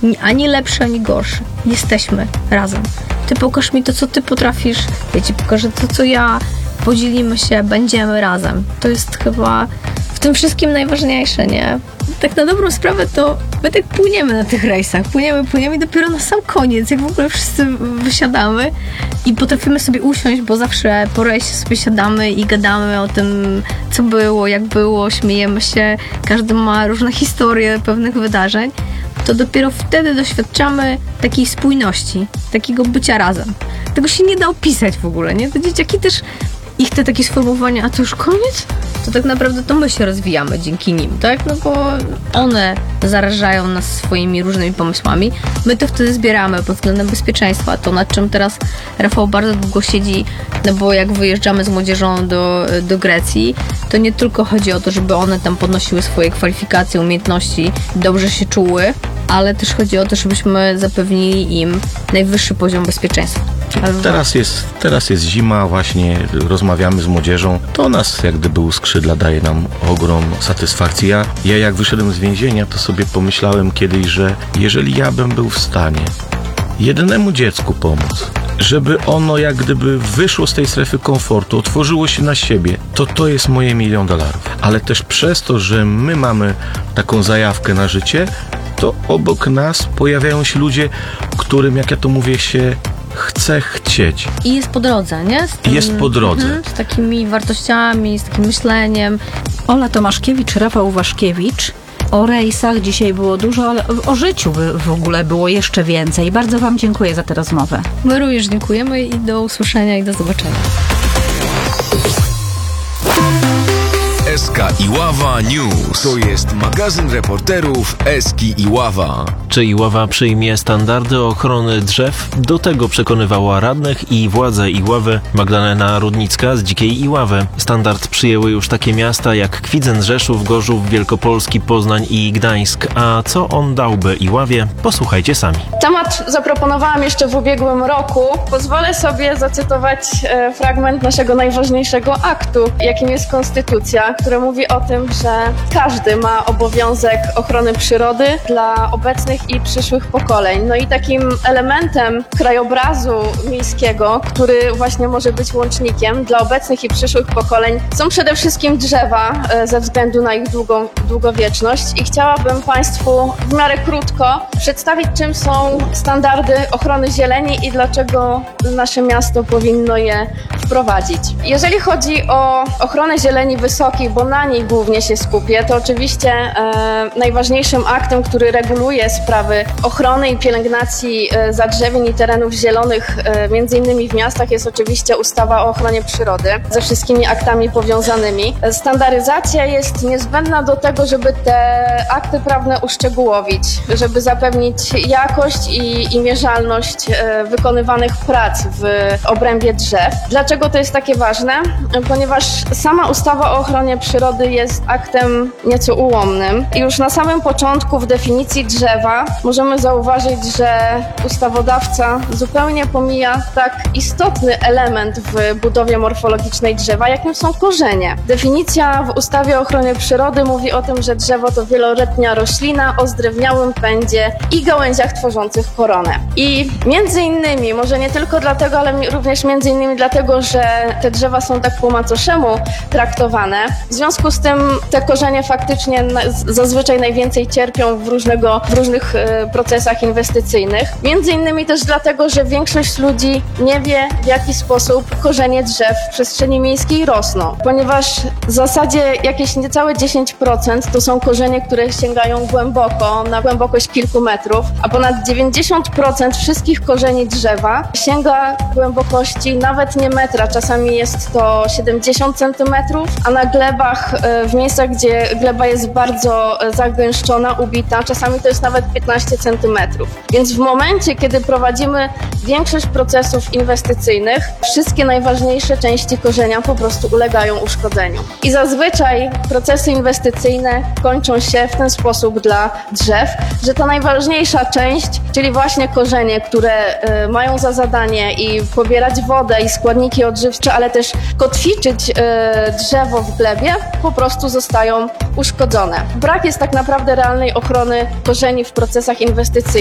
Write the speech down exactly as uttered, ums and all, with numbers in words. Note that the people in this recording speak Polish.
ani lepszy, ani gorszy. Jesteśmy razem. Ty pokaż mi to, co ty potrafisz, ja ci pokażę to, co ja, podzielimy się, będziemy razem. To jest chyba w tym wszystkim najważniejsze, nie? Tak na dobrą sprawę to my tak płyniemy na tych rejsach, płyniemy, płyniemy i dopiero na sam koniec, jak w ogóle wszyscy wysiadamy i potrafimy sobie usiąść, bo zawsze po rejsie sobie siadamy i gadamy o tym, co było, jak było, śmiejemy się, każdy ma różne historie pewnych wydarzeń, to dopiero wtedy doświadczamy takiej spójności, takiego bycia razem. Tego się nie da opisać w ogóle, nie? Te dzieciaki też, ich te takie sformułowania, a to już koniec? To tak naprawdę to my się rozwijamy dzięki nim, tak? No bo one zarażają nas swoimi różnymi pomysłami. My to wtedy zbieramy pod względem bezpieczeństwa. To, nad czym teraz Rafał bardzo długo siedzi, no bo jak wyjeżdżamy z młodzieżą do, do Grecji, to nie tylko chodzi o to, żeby one tam podnosiły swoje kwalifikacje, umiejętności, dobrze się czuły, ale też chodzi o to, żebyśmy zapewnili im najwyższy poziom bezpieczeństwa. Teraz jest, teraz jest zima, właśnie rozmawiamy z młodzieżą. To nas jak gdyby u skrzydla daje nam ogrom satysfakcji. Ja, ja jak wyszedłem z więzienia, to sobie pomyślałem kiedyś, że jeżeli ja bym był w stanie jednemu dziecku pomóc, żeby ono jak gdyby wyszło z tej strefy komfortu, otworzyło się na siebie, to to jest moje milion dolarów. Ale też przez to, że my mamy taką zajawkę na życie, to obok nas pojawiają się ludzie, którym, jak ja to mówię, się chce chcieć. I jest po drodze, nie? Z tym, jest po drodze. Mhm, z takimi wartościami, z takim myśleniem. Ola Tomaszkiewicz, Rafał Waszkiewicz. O rejsach dzisiaj było dużo, ale o życiu by w ogóle było jeszcze więcej. Bardzo wam dziękuję za tę rozmowę. My również dziękujemy i do usłyszenia i do zobaczenia. S K Iława News. To jest magazyn reporterów Eski Iława. Czy Iława przyjmie standardy ochrony drzew? Do tego przekonywała radnych i władze Iławy Magdalena Rudnicka z Dzikiej Iławy. Standard przyjęły już takie miasta jak Kwidzen, Rzeszów, Gorzów, Wielkopolski, Poznań i Gdańsk. A co on dałby Iławie? Posłuchajcie sami. Temat zaproponowałam jeszcze w ubiegłym roku. Pozwolę sobie zacytować e, fragment naszego najważniejszego aktu, jakim jest Konstytucja, który mówi o tym, że każdy ma obowiązek ochrony przyrody dla obecnych i przyszłych pokoleń. No i takim elementem krajobrazu miejskiego, który właśnie może być łącznikiem dla obecnych i przyszłych pokoleń, są przede wszystkim drzewa e, ze względu na ich długą, długowieczność i chciałabym Państwu w miarę krótko przedstawić, czym są standardy ochrony zieleni i dlaczego nasze miasto powinno je wprowadzić. Jeżeli chodzi o ochronę zieleni wysokich, bo na niej głównie się skupię, to oczywiście e, najważniejszym aktem, który reguluje sprawy ochrony i pielęgnacji e, zadrzewień i terenów zielonych, e, między innymi w miastach, jest oczywiście ustawa o ochronie przyrody ze wszystkimi aktami powiązanymi. Standaryzacja jest niezbędna do tego, żeby te akty prawne uszczegółowić, żeby zapewnić jakość i, i mierzalność e, wykonywanych prac w obrębie drzew. Dlaczego to jest takie ważne? Ponieważ sama ustawa o ochronie przyrody jest aktem nieco ułomnym. I już na samym początku w definicji drzewa możemy zauważyć, że ustawodawca zupełnie pomija tak istotny element w budowie morfologicznej drzewa, jakim są korzenie. Definicja w ustawie o ochronie przyrody mówi o tym, że drzewo to wieloletnia roślina o zdrewniałym pędzie i gałęziach tworzących koronę. I między innymi, może nie tylko dlatego, ale również między innymi dlatego, że te drzewa są tak po macoszemu traktowane, w związku z tym te korzenie faktycznie zazwyczaj najwięcej cierpią w, różnego, w różnych e, procesach inwestycyjnych. Między innymi też dlatego, że większość ludzi nie wie, w jaki sposób korzenie drzew w przestrzeni miejskiej rosną, ponieważ w zasadzie jakieś niecałe dziesięć procent to są korzenie, które sięgają głęboko, na głębokość kilku metrów, a ponad dziewięćdziesiąt procent wszystkich korzeni drzewa sięga głębokości nawet nie metra, czasami jest to siedemdziesiąt centymetrów, a na glebach, w miejscach, gdzie gleba jest bardzo zagęszczona, ubita, czasami to jest nawet piętnaście centymetrów. Więc w momencie, kiedy prowadzimy większość procesów inwestycyjnych, wszystkie najważniejsze części korzenia po prostu ulegają uszkodzeniu. I zazwyczaj procesy inwestycyjne kończą się w ten sposób dla drzew, że ta najważniejsza część, czyli właśnie korzenie, które y, mają za zadanie i pobierać wodę i składniki odżywcze, ale też kotwiczyć y, drzewo w glebie, po prostu zostają uszkodzone. Brak jest tak naprawdę realnej ochrony korzeni w procesach inwestycyjnych.